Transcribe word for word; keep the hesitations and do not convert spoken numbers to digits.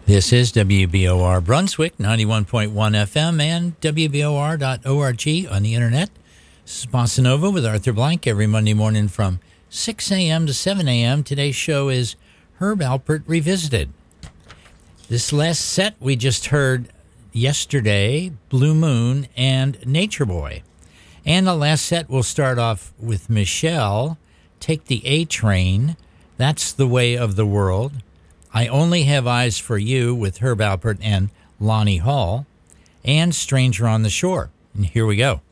This is W B O R Brunswick, ninety-one point one F M and W B O R dot org on the internet. This is Bossa Nova with Arthur Blank every Monday morning from six a.m. to seven a.m. Today's show is Herb Alpert Revisited. This last set we just heard yesterday, Blue Moon and Nature Boy. And the last set we'll start off with Michelle, Take the A Train, That's the Way of the World. I Only Have Eyes for You with Herb Alpert and Lonnie Hall, and Stranger on the Shore. And here we go.